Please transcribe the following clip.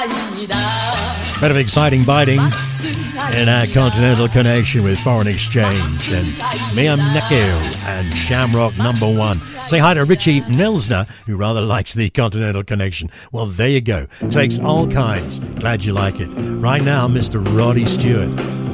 Bit of exciting biting in our continental connection with foreign exchange. And Mia Nekil and Shamrock #1. Say hi to Richie Milsner, who rather likes the continental connection. Well, there you go. Takes all kinds. Glad you like it. Right now, Mr. Roddy Stewart.